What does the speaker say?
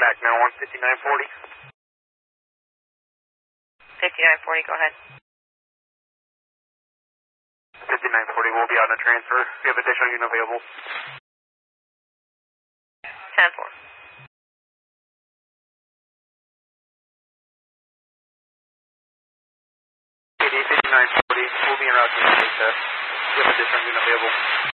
back now on 5940. 5940, go ahead. 5940 will be on a transfer. We have additional unit available. 10-4. KD 5940 will be en route to the test. We have additional unit available.